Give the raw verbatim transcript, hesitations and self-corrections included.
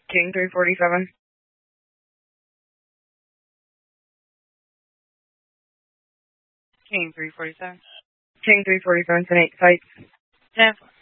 King three forty-seven. King three forty-seven. King three forty-seven, ten eight sights. ten four.